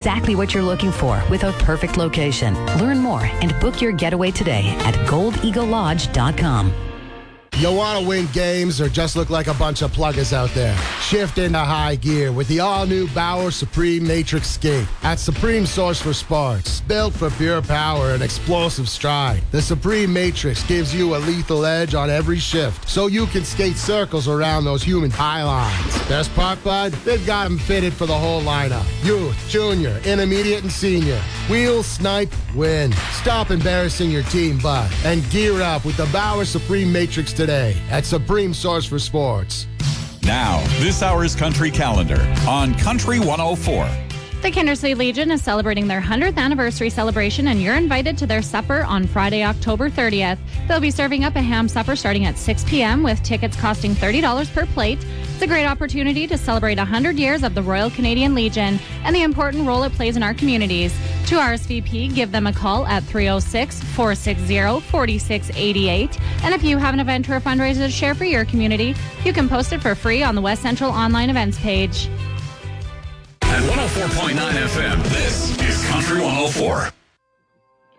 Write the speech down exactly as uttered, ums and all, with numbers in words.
exactly what you're looking for with a perfect location. Learn more and book your getaway today at gold eagle lodge dot com. You want to win games or just look like a bunch of pluggers out there? Shift into high gear with the all-new Bauer Supreme Matrix Skate at Supreme Source for Sports. Built for pure power and explosive stride, the Supreme Matrix gives you a lethal edge on every shift so you can skate circles around those human high lines. Best part, bud? They've got them fitted for the whole lineup. Youth, junior, intermediate, and senior. Wheel, snipe, win. Stop embarrassing your team, bud, and gear up with the Bauer Supreme Matrix today at Supreme Source for Sports. Now, this hour's country calendar on Country one oh four. The Kindersley Legion is celebrating their one hundredth anniversary celebration, and you're invited to their supper on Friday, October thirtieth. They'll be serving up a ham supper starting at six p.m. with tickets costing thirty dollars per plate. It's a great opportunity to celebrate one hundred years of the Royal Canadian Legion and the important role it plays in our communities. To R S V P, give them a call at three oh six, four six zero, four six eight eight. And if you have an event or a fundraiser to share for your community, you can post it for free on the West Central online events page. At one oh four point nine F M, this is Country one oh four.